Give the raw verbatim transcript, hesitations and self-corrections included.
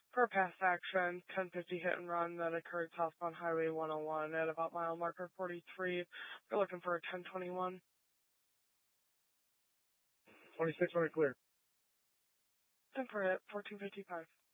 For a past action, ten fifty hit and run that occurred southbound Highway one oh one at about mile marker forty-three. We're looking for a ten twenty-one. twenty-six, when clear. ten for it, fourteen fifty-five.